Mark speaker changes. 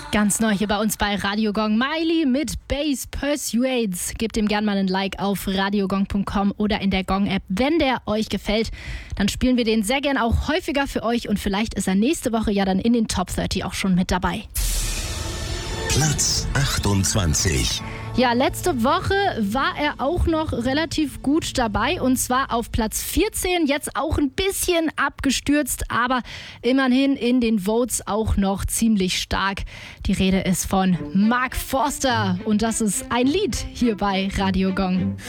Speaker 1: Ganz neu hier bei uns bei Radio Gong. Miley mit Bass Persuades. Gebt ihm gern mal ein Like auf radiogong.com oder in der Gong-App. Wenn der euch gefällt, dann spielen wir den sehr gern auch häufiger für euch und vielleicht ist er nächste Woche ja dann in den Top 30 auch schon mit dabei.
Speaker 2: Platz 28.
Speaker 1: Ja, letzte Woche war er auch noch relativ gut dabei und zwar auf Platz 14, jetzt auch ein bisschen abgestürzt, aber immerhin in den Votes auch noch ziemlich stark. Die Rede ist von Mark Forster und das ist ein Lied hier bei Radio Gong.